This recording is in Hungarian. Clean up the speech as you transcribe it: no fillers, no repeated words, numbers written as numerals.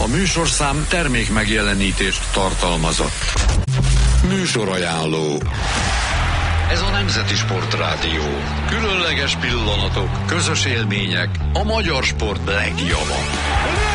műsorszám termék megjelenítést tartalmazott. Műsorajánló. Ez a Nemzeti Sportrádió. Különleges pillanatok, közös élmények, a magyar sport legjava.